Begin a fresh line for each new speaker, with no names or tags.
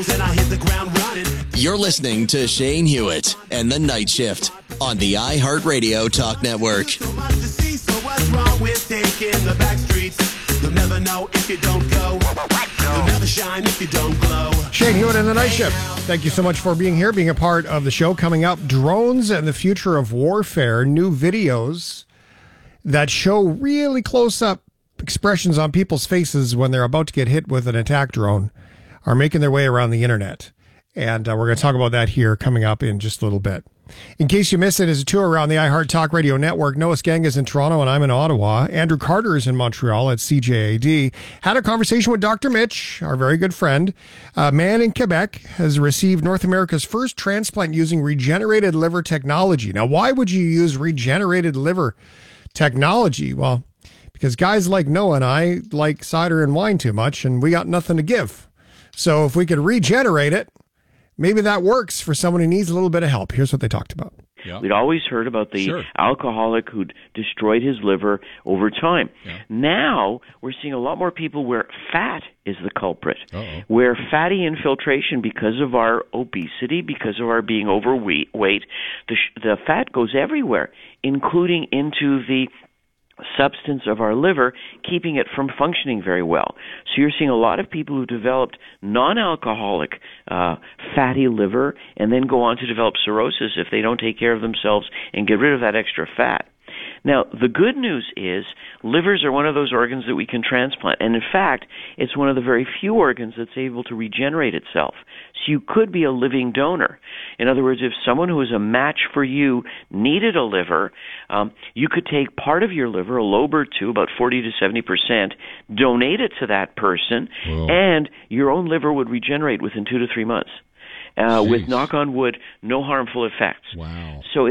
And I hit the ground running.
You're listening to Shane Hewitt and The Night Shift on the iHeartRadio Talk Network.
So much to see, so what's wrong with taking the back streets? You'll never know if you don't go. You'll never shine if you don't glow.
Shane Hewitt and The Night Shift. Thank you so much for being here, being a part of the show. Coming up, drones and the future of warfare. New videos that show really close-up expressions on people's faces when they're about to get hit with an attack drone are making their way around the internet. And we're going to talk about that here coming up in just a little bit. In case you missed it, it's a tour around the iHeart Talk Radio Network. Noah Skang is in Toronto and I'm in Ottawa. Andrew Carter is in Montreal at CJAD. Had a conversation with Dr. Mitch, our very good friend. A man in Quebec has received North America's first transplant using regenerated liver technology. Now, why would you use regenerated liver technology? Well, because guys like Noah and I like cider and wine too much and we got nothing to give. So if we could regenerate it, maybe that works for someone who needs a little bit of help. Here's what they talked about.
Yeah. We'd always heard about the
Sure.
alcoholic who'd destroyed his liver over time.
Yeah.
Now we're seeing a lot more people where fat is the culprit,
Uh-oh.
where fatty infiltration, because of our obesity, because of our being overweight, the fat goes everywhere, including into the substance of our liver, keeping it from functioning very well. So you're seeing a lot of people who developed non-alcoholic fatty liver and then go on to develop cirrhosis if they don't take care of themselves and get rid of that extra fat. Now, the good news is livers are one of those organs that we can transplant. And in fact, it's one of the very few organs that's able to regenerate itself. So you could be a living donor. In other words, if someone who is a match for you needed a liver, you could take part of your liver, a lobe or two, about 40 to 70%, donate it to that person, and your own liver would regenerate within 2 to 3 months. With, knock on wood, no harmful effects.
Wow.
So